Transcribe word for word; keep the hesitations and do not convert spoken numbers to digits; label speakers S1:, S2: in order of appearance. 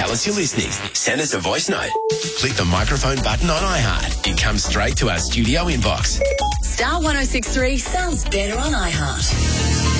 S1: Tell us you're listening. Send us a voice note. Click the microphone button on iHeart. It comes straight to our studio inbox.
S2: Star one oh six three sounds better on iHeart.